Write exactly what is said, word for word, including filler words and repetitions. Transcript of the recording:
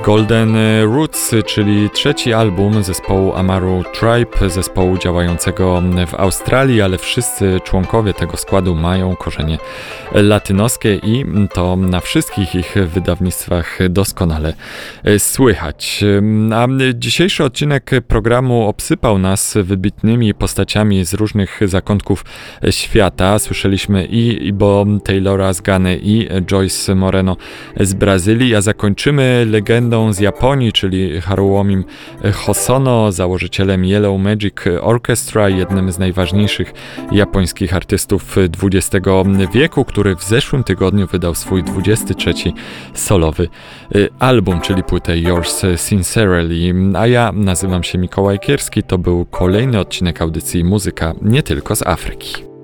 Golden Roots, czyli trzeci album zespołu Amaru Tribe, zespołu działającego w Australii, ale wszyscy członkowie tego składu mają korzenie latynoskie i to na wszystkich ich wydawnictwach doskonale słychać. A dzisiejszy odcinek programu obsypał nas wybitnymi postaciami z różnych zakątków świata. Słyszeliśmy i Ibo Taylora z Gany i Joyce Moreno z Brazylii, a zakończymy legendą z Japonii, czyli Haruomim Hosono, założycielem Yellow Magic Orchestra, jednym z najważniejszych japońskich artystów dwudziestego wieku, który w zeszłym tygodniu wydał swój dwudziesty trzeci solowy album, czyli płytę Yours Sincerely. A ja nazywam się Mikołaj Kierski, to był kolejny odcinek audycji Muzyka nie tylko z Afryki.